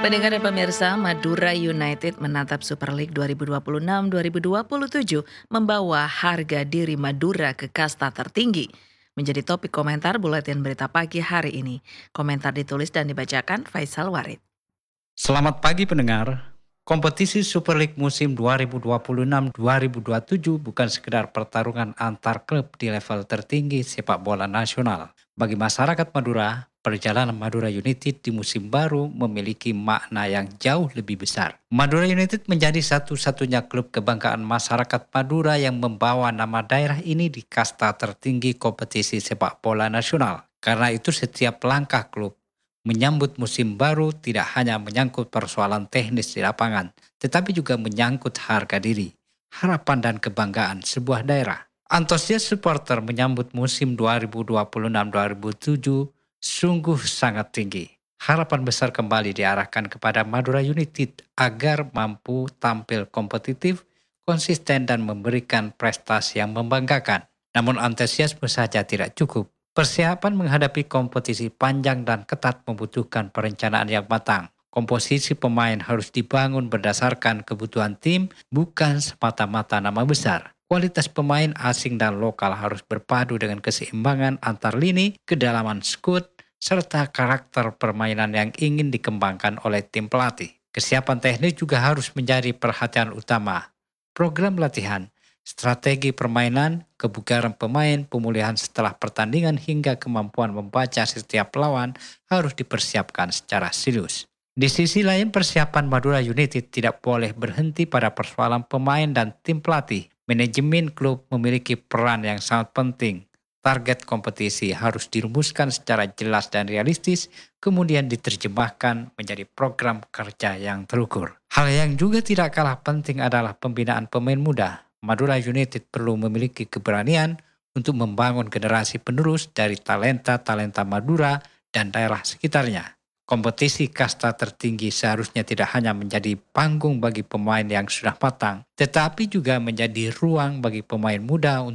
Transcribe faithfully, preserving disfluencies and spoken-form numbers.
Pendengar dan pemirsa, Madura United menatap Super League dua ribu dua puluh enam dua ribu dua puluh tujuh membawa harga diri Madura ke kasta tertinggi. Menjadi topik komentar Buletin Berita Pagi hari ini. Komentar ditulis dan dibacakan Faisal Warid. Selamat pagi pendengar. Kompetisi Super League musim dua ribu dua puluh enam dua ribu dua puluh tujuh bukan sekedar pertarungan antar klub di level tertinggi sepak bola nasional. Bagi masyarakat Madura, perjalanan Madura United di musim baru memiliki makna yang jauh lebih besar. Madura United menjadi satu-satunya klub kebanggaan masyarakat Madura yang membawa nama daerah ini di kasta tertinggi kompetisi sepak bola nasional. Karena itu setiap langkah klub menyambut musim baru tidak hanya menyangkut persoalan teknis di lapangan, tetapi juga menyangkut harga diri, harapan dan kebanggaan sebuah daerah. Antusias supporter menyambut musim dua ribu dua puluh enam dua ribu dua puluh tujuh sungguh sangat tinggi. Harapan besar kembali diarahkan kepada Madura United agar mampu tampil kompetitif, konsisten dan memberikan prestasi yang membanggakan. Namun antusiasme saja tidak cukup. Persiapan menghadapi kompetisi panjang dan ketat membutuhkan perencanaan yang matang. Komposisi pemain harus dibangun berdasarkan kebutuhan tim, bukan semata-mata nama besar. Kualitas pemain asing dan lokal harus berpadu dengan keseimbangan antar lini, kedalaman skuad, serta karakter permainan yang ingin dikembangkan oleh tim pelatih. Kesiapan teknis juga harus menjadi perhatian utama. Program latihan, strategi permainan, kebugaran pemain, pemulihan setelah pertandingan hingga kemampuan membaca setiap lawan harus dipersiapkan secara serius. Di sisi lain, persiapan Madura United tidak boleh berhenti pada persoalan pemain dan tim pelatih. Manajemen klub memiliki peran yang sangat penting. Target kompetisi harus dirumuskan secara jelas dan realistis, kemudian diterjemahkan menjadi program kerja yang terukur. Hal yang juga tidak kalah penting adalah pembinaan pemain muda. Madura United perlu memiliki keberanian untuk membangun generasi penerus dari talenta-talenta Madura dan daerah sekitarnya. Kompetisi kasta tertinggi seharusnya tidak hanya menjadi panggung bagi pemain yang sudah matang, tetapi juga menjadi ruang bagi pemain muda untuk